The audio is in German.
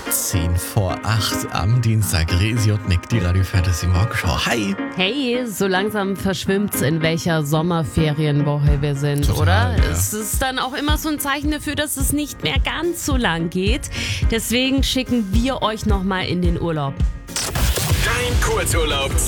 10 vor 8 am Dienstag. Resi und Nick, die Radio Fantasy Morgenschau. Hi! Hey, so langsam verschwimmt's, in welcher Sommerferienwoche wir sind, Total, oder? ja. Es ist dann auch immer so ein Zeichen dafür, dass es nicht mehr ganz so lang geht. Deswegen schicken wir euch nochmal in den Urlaub. Dein Kurzurlaub